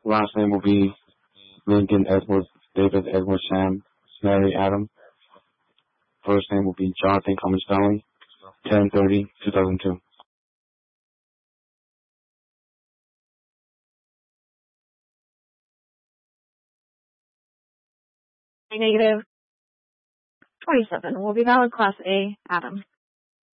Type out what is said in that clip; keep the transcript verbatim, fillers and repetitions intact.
Last name will be Lincoln Edward David Edward Sam Mary Adam. First name will be Jonathan Comestelli, ten thirty two thousand two. Negative twenty-seven will be valid Class A, Adam.